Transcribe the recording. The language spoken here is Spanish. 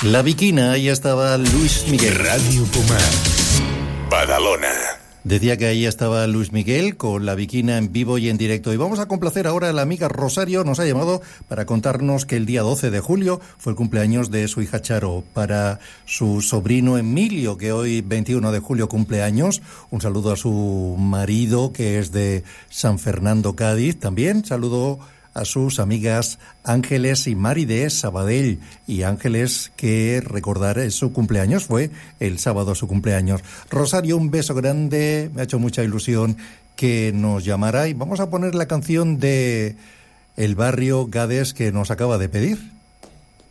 La Viquina, ahí estaba Luis Miguel. Radio Pomar, Badalona. Decía que ahí estaba Luis Miguel con La Viquina en vivo y en directo. Y vamos a complacer ahora a la amiga Rosario. Nos ha llamado para contarnos que el día 12 de julio fue el cumpleaños de su hija Charo. Para su sobrino Emilio, que hoy 21 de julio cumple años. Un saludo a su marido, que es de San Fernando, Cádiz. También saludo a sus amigas Ángeles y Mari de Sabadell. Y Ángeles, que recordar su cumpleaños, fue el sábado su cumpleaños. Rosario, un beso grande, me ha hecho mucha ilusión que nos llamara y vamos a poner la canción de El Barrio Gades que nos acaba de pedir.